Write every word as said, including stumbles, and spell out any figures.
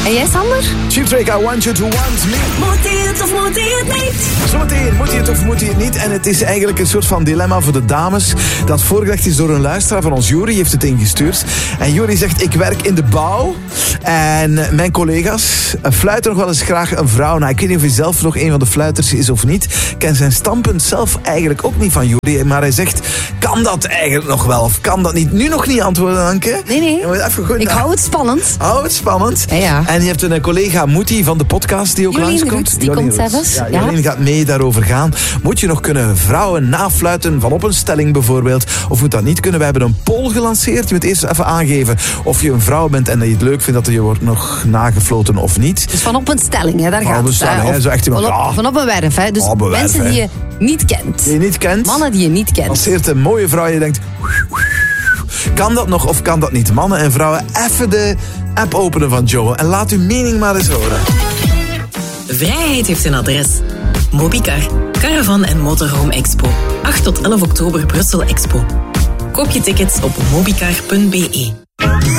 En jij, Sander? Cheap Trick, I want you to want me. Moet hij het of moet hij het niet? Zometeen, moet hij het of moet hij het niet? En het is eigenlijk een soort van dilemma voor de dames. Dat voorgelegd is door een luisteraar van ons. Juri heeft het ingestuurd. En Juri zegt, ik werk in de bouw. En mijn collega's fluiten nog wel eens graag een vrouw. Nou, ik weet niet of hij zelf nog een van de fluiters is of niet. Ik ken zijn standpunt zelf eigenlijk ook niet van Juri. Maar hij zegt, kan dat eigenlijk nog wel? Of kan dat niet? Nu nog niet antwoorden, Anke. Nee, nee. Even goed Ik na- hou het spannend. Hou het spannend. Ja, ja. En je hebt een collega Moetie van de podcast die ook Jolien langskomt. Roets, die Jolien komt Roets. zelfs. Ja, Ja. Jolien gaat mee daarover gaan. Moet je nog kunnen vrouwen nafluiten van op een stelling bijvoorbeeld? Of moet dat niet kunnen? We hebben een poll gelanceerd. Je moet eerst even aangeven of je een vrouw bent en dat je het leuk vindt dat je wordt nog nagefloten of niet. Dus van op een stelling, hè, daar Van gaat op een het. stelling, hè. hè, Of zo echt iemand, van, op, ja. van op een werf, hè. Dus Op een werf, mensen hè. die je niet kent. Die je niet kent. Mannen die je niet kent. Lanceert een mooie vrouw en je denkt, kan dat nog of kan dat niet? Mannen en vrouwen, even de app openen van Joe en laat uw mening maar eens horen. Vrijheid heeft een adres. Mobicar, Caravan en Motorhome Expo. acht tot elf oktober Brussel Expo. Koop je tickets op mobicar punt be.